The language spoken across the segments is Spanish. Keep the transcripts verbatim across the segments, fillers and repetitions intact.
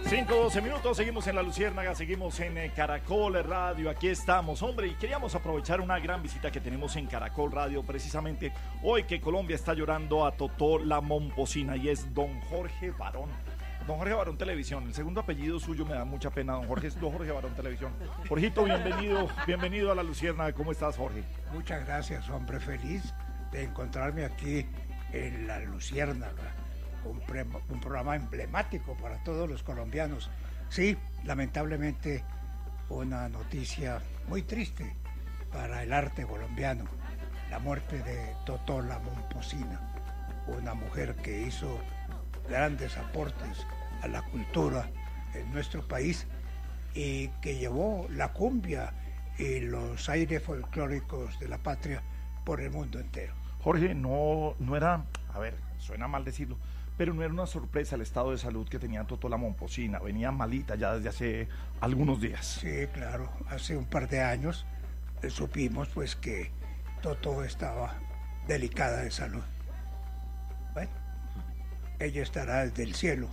cinco, doce minutos, seguimos en La Luciérnaga, seguimos en eh, Caracol Radio, aquí estamos, hombre, y queríamos aprovechar una gran visita que tenemos en Caracol Radio, precisamente hoy que Colombia está llorando a Totó la Momposina, y es don Jorge Barón. Don Jorge Barón Televisión, el segundo apellido suyo me da mucha pena, don Jorge, es don Jorge Barón Televisión. Jorgito, bienvenido, bienvenido a La Luciérnaga, ¿cómo estás, Jorge? Muchas gracias, hombre, feliz de encontrarme aquí en La Luciérnaga. Un, pre, un programa emblemático para todos los colombianos. Sí, lamentablemente una noticia muy triste para el arte colombiano, la muerte de Totó la Momposina, una mujer que hizo grandes aportes a la cultura en nuestro país y que llevó la cumbia y los aires folclóricos de la patria por el mundo entero. Jorge, no, no era, a ver, suena mal decirlo, pero no era una sorpresa el estado de salud que tenía Totó la Momposina, venía malita ya desde hace algunos días. Sí, claro, hace un par de años eh, supimos pues que Totó estaba delicada de salud. Bueno, ella estará desde el cielo,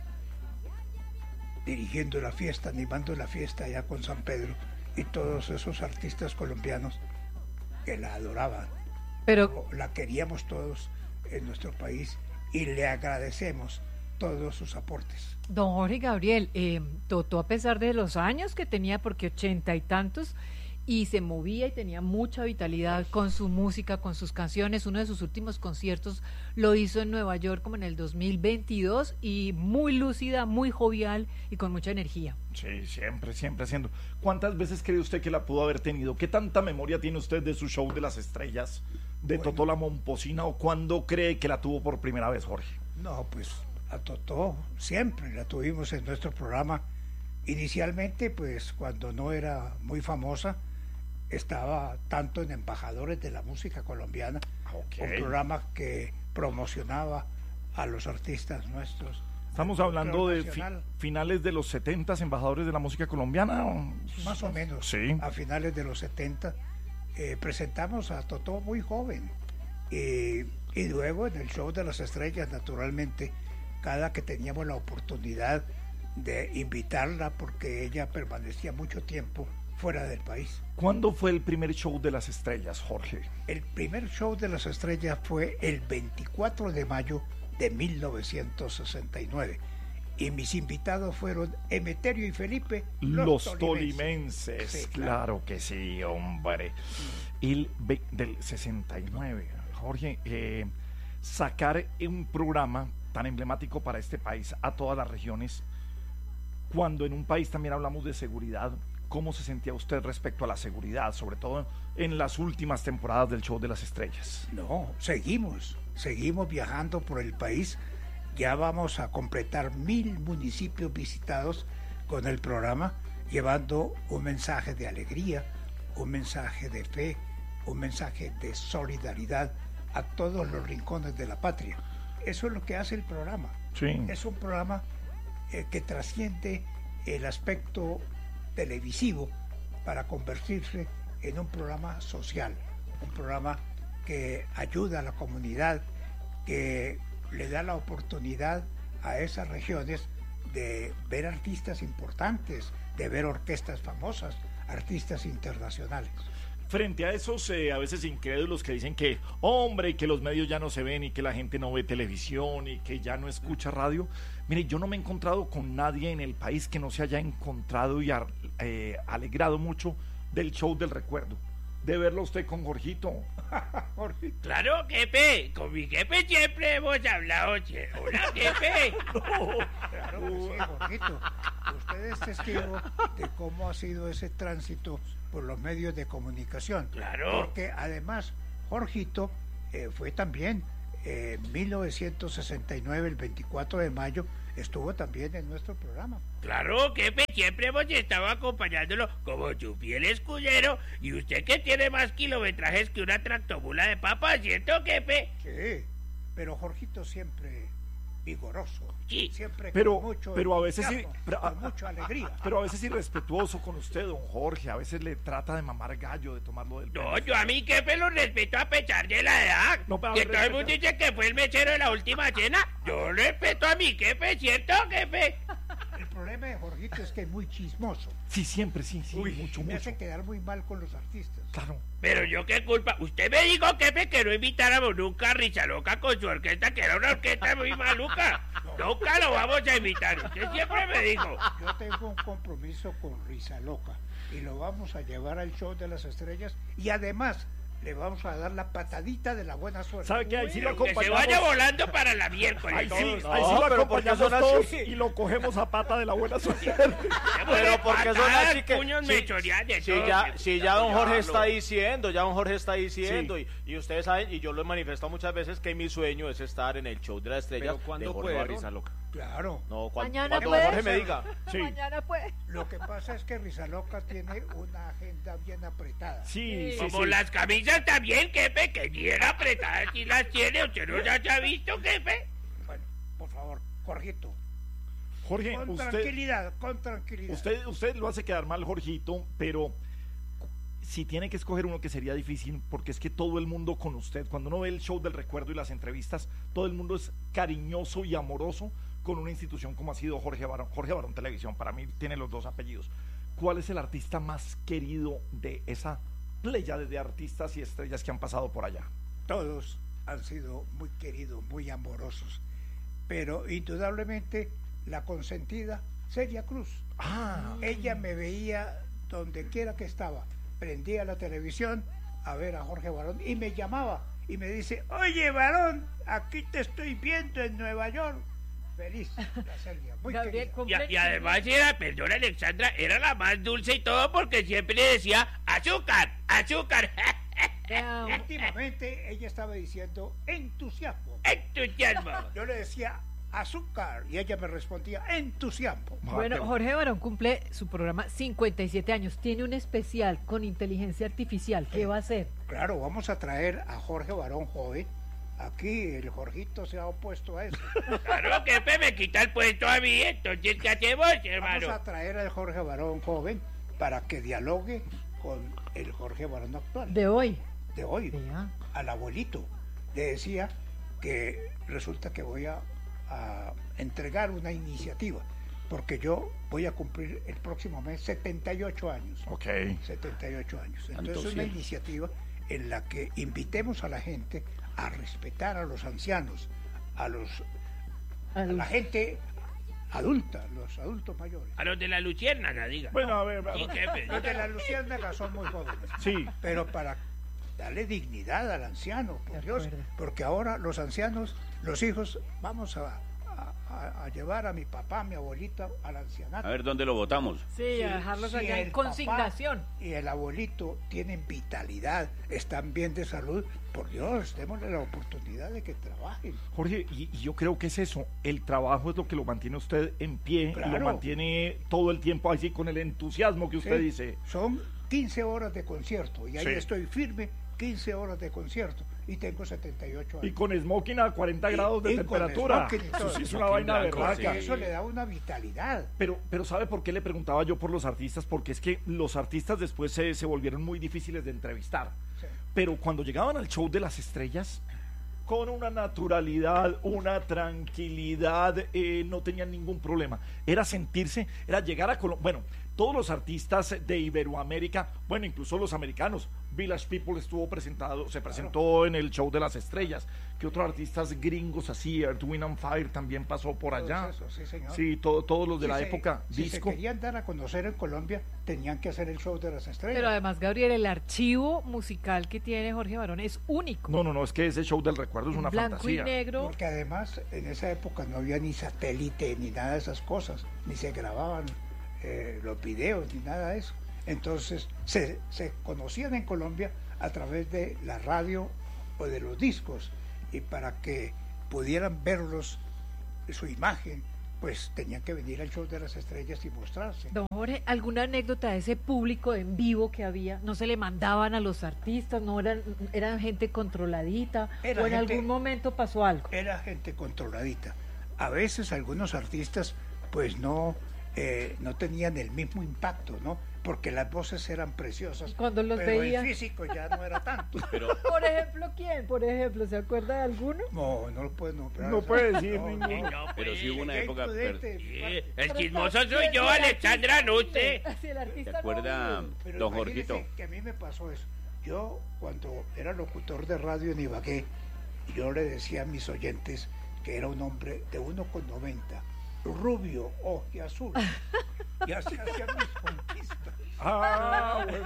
dirigiendo la fiesta, animando la fiesta allá con San Pedro y todos esos artistas colombianos que la adoraban. Pero la queríamos todos en nuestro país y le agradecemos todos sus aportes. Don Jorge Gabriel, eh, Totó, a pesar de los años que tenía, porque ochenta y tantos, y se movía y tenía mucha vitalidad con su música, con sus canciones. Uno de sus últimos conciertos lo hizo en Nueva York como en el dos mil veintidós, y muy lúcida, muy jovial y con mucha energía. Sí, siempre, siempre haciendo. ¿Cuántas veces cree usted que la pudo haber tenido? ¿Qué tanta memoria tiene usted de su show de las estrellas, de bueno, Totó la Momposina, o cuándo cree que la tuvo por primera vez, Jorge? No, pues a Totó siempre la tuvimos en nuestro programa. Inicialmente, pues cuando no era muy famosa, estaba tanto en Embajadores de la Música Colombiana, okay, un programa que promocionaba a los artistas nuestros. Estamos hablando de fi finales de los setentas, Embajadores de la Música Colombiana. Más o menos, sí. A finales de los setenta eh, presentamos a Totó muy joven, eh, y luego en el show de las estrellas, naturalmente, cada que teníamos la oportunidad de invitarla, porque ella permanecía mucho tiempo fuera del país. ¿Cuándo fue el primer show de las estrellas, Jorge? El primer show de las estrellas fue el veinticuatro de mayo de mil novecientos sesenta y nueve, y mis invitados fueron Emeterio y Felipe, los, los tolimenses. tolimenses. Sí, claro. Claro que sí, hombre. El del sesenta y nueve, Jorge, eh, sacar un programa tan emblemático para este país a todas las regiones, cuando en un país también hablamos de seguridad. ¿Cómo se sentía usted respecto a la seguridad, sobre todo en las últimas temporadas del show de las estrellas? No, seguimos, seguimos viajando por el país. Ya vamos a completar mil municipios visitados con el programa, llevando un mensaje de alegría, un mensaje de fe, un mensaje de solidaridad a todos los rincones de la patria. Eso es lo que hace el programa. Sí. Es un programa eh, que trasciende el aspecto televisivo para convertirse en un programa social, un programa que ayuda a la comunidad, que le da la oportunidad a esas regiones de ver artistas importantes, de ver orquestas famosas, artistas internacionales. Frente a esos eh, a veces incrédulos que dicen que, hombre, que los medios ya no se ven y que la gente no ve televisión y que ya no escucha radio, mire, yo no me he encontrado con nadie en el país que no se haya encontrado y a, eh, alegrado mucho del show del recuerdo, de verlo usted con Jorgito. Jorgito. Claro, jefe, con mi jefe siempre hemos hablado. Hola, jefe. No, claro que sí, Jorgito. Usted es testigo de cómo ha sido ese tránsito por los medios de comunicación. Claro. Porque además, Jorgito eh, fue también en eh, mil novecientos sesenta y nueve, el veinticuatro de mayo, estuvo también en nuestro programa. Claro, jefe, siempre hemos estado acompañándolo como su fiel escudero, y usted que tiene más kilometrajes que una tractomula de papa, ¿cierto, jefe? Sí, pero Jorgito siempre vigoroso, sí, siempre pero, con mucho pero a veces entusiasmo, sí, pero, con mucha alegría. Pero a veces irrespetuoso con usted, don Jorge, a veces le trata de mamar gallo, de tomarlo del No, pelo. yo a mi jefe lo respeto a pesar de la edad. No, pero que todo el mundo dice que fue el mesero de la última cena. Yo respeto a mi jefe, ¿cierto, jefe? El problema Jorgito es que es muy chismoso. Sí, siempre, sí, sí, Uy, mucho, me mucho. hace quedar muy mal con los artistas. Claro. Pero yo qué culpa. Usted me dijo, jefe, que no invitáramos nunca a Risa Loca con su orquesta, que era una orquesta muy maluca. Nunca lo vamos a invitar. Usted siempre me dijo. Yo tengo un compromiso con Risa Loca y lo vamos a llevar al show de las estrellas y además le vamos a dar la patadita de la buena suerte. ¿Sabe qué? Ahí sí lo Que se acompañamos. vaya volando para la miércoles. Ahí sí, No, ahí sí lo pero ¿por qué acompañamos son todos así? y lo cogemos a pata de la buena suerte. Pero porque son Patadas, así que puños, si, mechoneas, de si todo, ya que- si ya don Jorge diablo. está diciendo, ya don Jorge está diciendo Sí. y, y ustedes saben y yo lo he manifestado muchas veces que mi sueño es estar en el show de la estrella Pero ¿cuándo de Jorge fueron? Barriza Loca. Claro. No, cuando, Mañana cuando puede don Jorge me ser. diga. Sí. Mañana pues. Lo que pasa es que Risa Loca tiene una agenda bien apretada. Sí, sí, Como sí. las camisas también, jefe, que bien apretadas y las tiene. ¿Usted no las ha visto, jefe? Bueno, por favor, Jorgito, Jorge, con usted, tranquilidad, con tranquilidad. usted, usted lo hace quedar mal, Jorgito, pero si tiene que escoger uno que sería difícil, porque es que todo el mundo con usted, cuando uno ve el show del recuerdo y las entrevistas, todo el mundo es cariñoso y amoroso con una institución como ha sido Jorge Barón. Jorge Barón Televisión, para mí tiene los dos apellidos. ¿Cuál es el artista más querido de esa pléyade de artistas y estrellas que han pasado por allá? Todos han sido muy queridos, muy amorosos, pero indudablemente la consentida, Celia Cruz. Ah, Ella me veía donde quiera que estaba, prendía la televisión a ver a Jorge Barón y me llamaba y me dice, oye Barón, aquí te estoy viendo en Nueva York. Feliz, la Celia, muy Gabriel, querida. Y, y además era, perdón Alexandra, era la más dulce y todo porque siempre le decía azúcar, azúcar, Vea, Últimamente ella estaba diciendo entusiasmo. entusiasmo. Yo le decía azúcar y ella me respondía entusiasmo. Bueno, Jorge Barón cumple su programa cincuenta y siete años. Tiene un especial con inteligencia artificial. ¿Qué va a hacer? Claro, vamos a traer a Jorge Barón joven. Aquí el Jorgito se ha opuesto a eso. Claro, jefe, me quita el puesto a mí, entonces ¿qué hacemos, Vamos hermano? a traer al Jorge Barón joven para que dialogue con el Jorge Barón actual De hoy. de hoy. Vea. Al abuelito le decía que resulta que voy a, a entregar una iniciativa porque yo voy a cumplir el próximo mes setenta y ocho años. ok. setenta y ocho años. Santo Entonces una cielo. iniciativa en la que invitemos a la gente a respetar a los ancianos, a los A a la los- gente adulta, los adultos mayores. A los de la luciérnaga, diga. Bueno, a ver, a Sí, ver. jefe. Los de la luciérnaga son muy jóvenes. Sí, Pero para darle dignidad al anciano, por De Dios, acuerdo. porque ahora los ancianos, los hijos, vamos a, a- a- a llevar a mi papá, a mi abuelita al ancianato. A ver, ¿dónde lo votamos? Sí, a dejarlos Si allá el en papá consignación. y el abuelito tienen vitalidad, están bien de salud, por Dios, démosle la oportunidad de que trabajen. Jorge, y, y yo creo que es eso, el trabajo es lo que lo mantiene usted en pie, y Claro. lo mantiene todo el tiempo así con el entusiasmo que usted Sí, dice. Son quince horas de concierto y ahí Sí. estoy firme, quince horas de concierto y tengo setenta y ocho años. Y con smoking a cuarenta Y- grados de y con temperatura. smoking y Eso todo. sí es una Smoking vaina, blanco, ¿verdad? sí. Que Que- eso le da una vitalidad. Pero, pero ¿sabe por qué le preguntaba yo por los artistas? Porque es que los artistas después se, se volvieron muy difíciles de entrevistar. Sí. Pero cuando llegaban al show de las estrellas, con una naturalidad, una tranquilidad, eh, no tenían ningún problema. Era sentirse, era llegar a Colombia. Bueno, todos los artistas de Iberoamérica, bueno, incluso los americanos, Village People estuvo presentado, se presentó en el show de las estrellas. Que otros artistas gringos así, Earth, Wind and Fire también pasó por Todos allá. esos, sí, señor. Sí, todo- todos los de Si la se- época si disco. se querían dar a conocer en Colombia, tenían que hacer el show de las estrellas. Pero además, Gabriel, el archivo musical que tiene Jorge Barón es único. No, no, no, es que ese show del recuerdo es En una blanco fantasía. y negro. Porque además en esa época no había ni satélite ni nada de esas cosas, ni se grababan eh, los videos ni nada de eso. Entonces se, se conocían en Colombia a través de la radio o de los discos y para que pudieran verlos, su imagen, pues tenían que venir al show de las estrellas y mostrarse. Don Jorge, ¿alguna anécdota de ese público en vivo que había? ¿No se le mandaban a los artistas? ¿No eran, eran gente controladita? Era ¿O en gente- algún momento pasó algo? Era gente controladita. A veces algunos artistas pues no eh, no tenían el mismo impacto, ¿no? Porque las voces eran preciosas, Cuando los pero veía. el físico ya no era tanto. Pero Por ejemplo, ¿quién? Por ejemplo, ¿se acuerda de alguno? No, no lo puedo nombrar. No puede decir No, ninguno. Sí, no, pero pues, sí hubo una qué época. imprudente. sí, el Pero chismoso está- soy yo, si el Alexandra, artista no usted. vive, si el artista ¿Se no acuerda, vive. Pero don imagínese Jorgito? que a mí me pasó eso. Yo, cuando era locutor de radio en Ibagué, yo le decía a mis oyentes que era un hombre de uno con noventa, rubio, azul, y así hacía mis conquistas. Ah, bueno.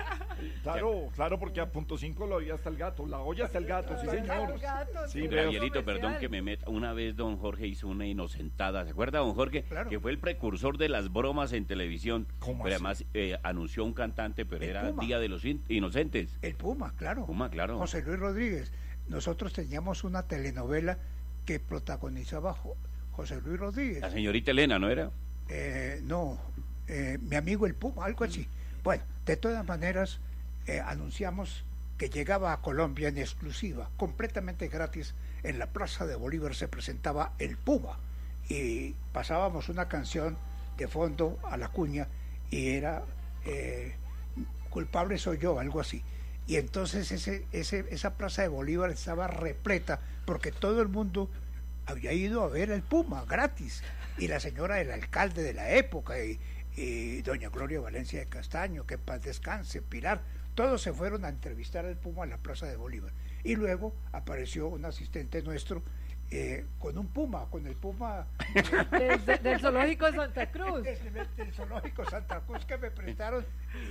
Claro, claro, porque a punto cinco lo oía hasta el gato, la olla hasta el gato, sí señor. Gato, Sí, sí, veo. Gabrielito, perdón comercial. que me meta. Una vez don Jorge hizo una inocentada. ¿Se acuerda, don Jorge? Claro. Que fue el precursor de las bromas en televisión. ¿Cómo Pero así? además eh, anunció un cantante, pero El era Puma. Día de los In- Inocentes. El Puma, claro. Puma, claro. José Luis Rodríguez. Nosotros teníamos una telenovela que protagonizaba Jo- José Luis Rodríguez. La señorita Elena, ¿no era? Eh, no, eh, mi amigo el Puma, algo así. Bueno, de todas maneras, eh, anunciamos que llegaba a Colombia en exclusiva, completamente gratis. En la Plaza de Bolívar se presentaba el Puma y pasábamos una canción de fondo a la cuña y era eh, culpable soy yo, algo así. Y entonces ese, ese, esa Plaza de Bolívar estaba repleta porque todo el mundo había ido a ver el Puma gratis. Y la señora del alcalde de la época y, y doña Gloria Valencia de Castaño, que en paz descanse, Pilar, todos se fueron a entrevistar al Puma en la Plaza de Bolívar. Y luego apareció un asistente nuestro eh, con un Puma, con el Puma eh, Desde- del zoológico de Santa Cruz. del, del zoológico Santa Cruz que me prestaron.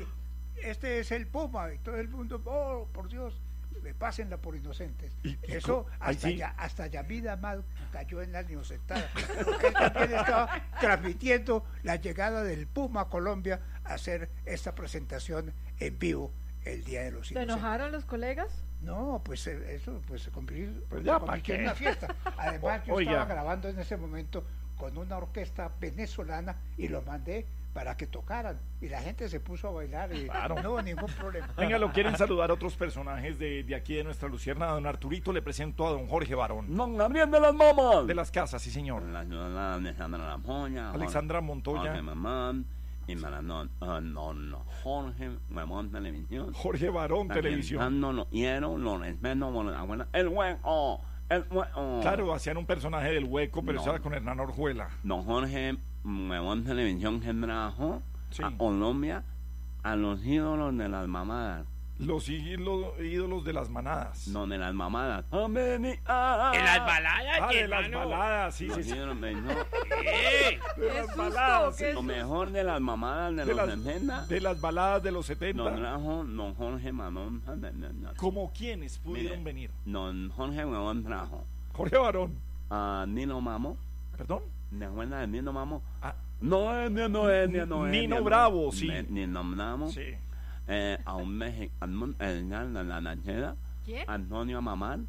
Y este es el Puma, y todo el mundo, oh, por Dios, me pásenla por inocentes. Y- y Eso co- ahí hasta, sí. ya, hasta Yamid Amad cayó en la inocentada, porque él también estaba transmitiendo la llegada del Puma a Colombia a hacer esta presentación en vivo el Día de los ¿Se Inocentes. enojaron los colegas? No, pues eh, eso pues se convirtió, Pues ya, se ¿pa' convirtió en qué? una fiesta. Además, yo Oiga. estaba grabando en ese momento con una orquesta venezolana y lo mandé para que tocaran y la gente se puso a bailar y Claro. no hubo ningún problema. Venga, lo quieren saludar otros personajes de, de aquí de nuestra Lucierna. Don Arturito, le presento a don Jorge Barón. Don Gabriel de las Mamas. De las casas, sí señor. La señora Alexandra La Moña. Alexandra Montoya. Jorge Mamán. Y para don, don Jorge Mamón Televisión. Jorge Barón, televisión. No, no, quiero, lo respeto, por la buena- el hueco, el hueco. Claro, hacían un personaje del hueco, pero No. estaba con Hernán Orjuela. Don Jorge Mamón Televisión que trajo Sí. a Colombia a los ídolos de las mamadas. Los ídolos, ídolos de las manadas. No, de las mamadas. Amén, ah, En las baladas, Ah, de las hermano. baladas, sí, los sí, sí. ídolos de- no, Sí. De ¡Qué las susto! baladas, ¡Qué sí. lo mejor de las mamadas de, De los las, sesenta. de las baladas de los Nos setenta. trajo don Jorge Mamón. ¿Como quiénes pudieron Mire. venir? Don Jorge Mamón trajo Jorge Barón. a Nino Mamo. ¿Perdón? ¿Me acuerdas de Nino Mamo? Ah, No es, no es, no es, no es. Nino no es. Bravo, sí. Ne- Nino Bravo. sí. Eh, a un mexicano, el de la Nachera, ¿Quién? Antonio Mamán.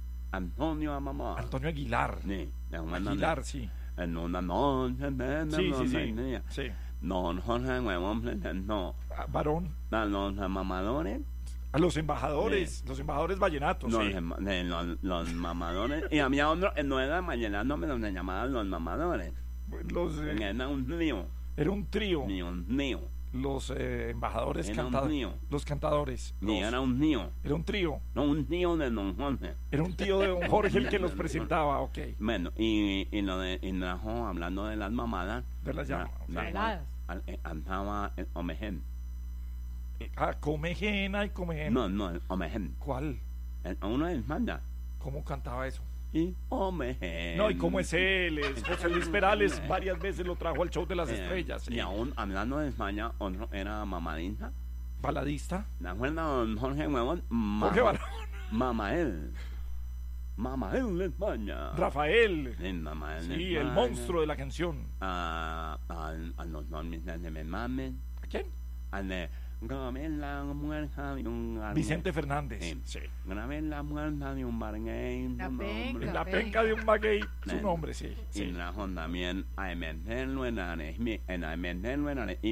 Antonio Mamán. Antonio Aguilar. Sí, de una Aguilar, sí. En una noche de Sí, sí, sí. día. sí. Don Jorge Huevón presentó Ah, Barón. a los mamadores, A los embajadores, los embajadores vallenatos, los, sí. em- de los, los mamadores, y había otro, eh, no era vallenato, pero se llamaban los mamadores. Los, eh, Era un trío, era un trío. ni un tío, Los eh, embajadores Era un cantadores. trío. Los cantadores. ni los- era un tío, Era un trío. no un tío de don Jorge. Era un tío de don Jorge el que los presentaba, ok. Bueno, y, y lo de, y trajo, hablando de las mamadas, De las llamas. la- la- Baladas. al- eh, andaba el Omején. Ah, Comejena y Comejena. No, no, el Omején. ¿Cuál? El- Uno es manda. ¿Cómo cantaba eso? Y Omején. No, ¿y cómo es él? Es José Luis Perales varias veces lo trajo al show de las Eh, estrellas. sí. Y aún hablando de España, otro era mamadita. Baladista. ¿De acuerdo, don Jorge Huevón? Ma- Jorge Barón. Mamael. Mamael de España. Rafael. Sí, Mamael de Sí, el España. monstruo de la canción. A, a, a los nombres de me mamen. ¿A quién? Al de grabé la muerta de un barguey. Vicente Fernández. Sí. Sí. Grabé la muerta de un barguey. La su penca. nombre. La penca. penca de un maguey. Su Sí. nombre, sí. Y sí. trajo también a meterlo en la en a meterlo en la